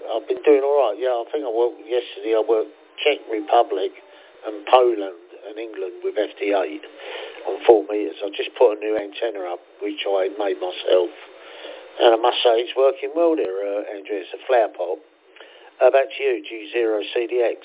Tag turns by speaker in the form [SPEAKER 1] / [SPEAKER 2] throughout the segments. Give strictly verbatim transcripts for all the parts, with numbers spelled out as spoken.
[SPEAKER 1] I've been doing all right. Yeah, I think I worked yesterday. I worked Czech Republic and Poland and England with F D eight on four metres. I just put a new antenna up, which I made myself. And I must say, it's working well there, uh, Andrew. It's a flower pot. Uh, back to you, G zero C D X.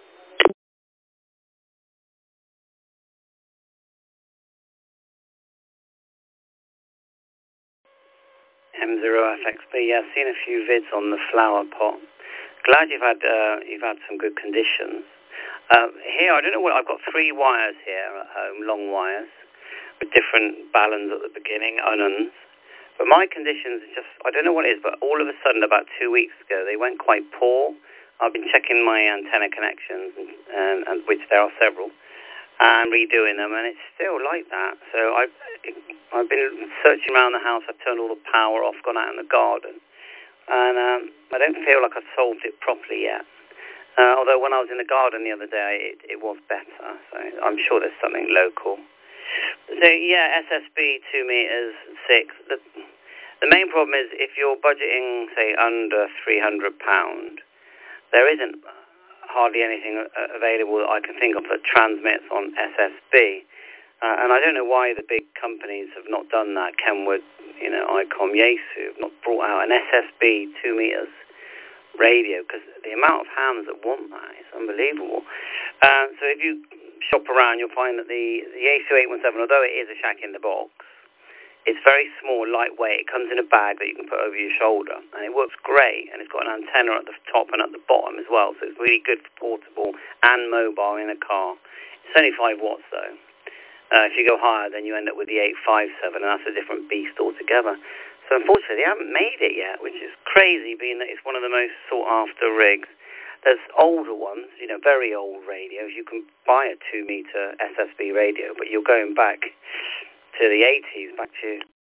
[SPEAKER 2] M zero F X B. Yeah, I've seen a few vids on the flower pot. Glad you've had uh, you've had some good conditions. Uh, here, I don't know what I've got. Three wires here at home, long wires with different balance at the beginning, ununs. But my conditions are just, I don't know what it is, but all of a sudden, about two weeks ago, they went quite poor. I've been checking my antenna connections, and, and, and which there are several, and redoing them, and it's still like that. So I've, I've been searching around the house. I've turned all the power off, gone out in the garden, and um, I don't feel like I've solved it properly yet. Uh, although when I was in the garden the other day, it, it was better. So I'm sure there's something local. So yeah, S S B two meters six. The, the main problem is if you're budgeting, say, under three hundred pound, there isn't hardly anything available that I can think of that transmits on S S B. Uh, and I don't know why the big companies have not done that. Kenwood, you know, ICOM, Yaesu have not brought out an S S B two meters radio, because the amount of hams that want that is unbelievable. Uh, so if you shop around, you'll find that the, the Yaesu eight one seven, although it is a shack in the box, it's very small, lightweight. It comes in a bag that you can put over your shoulder, and it works great, and it's got an antenna at the top and at the bottom as well, so it's really good for portable and mobile in a car. It's only five watts, though. Uh, if you go higher, then you end up with the eight five seven, and that's a different beast altogether. So unfortunately, they haven't made it yet, which is crazy, being that it's one of the most sought-after rigs. There's older ones, you know, very old radios. You can buy a two-meter S S B radio, but you're going back to the eighties, back to...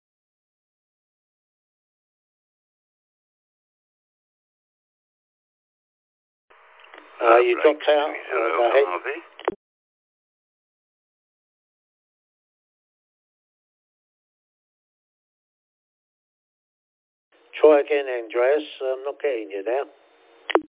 [SPEAKER 1] Uh, you dropped out. Uh, Try again, Andreas. I'm not getting you now.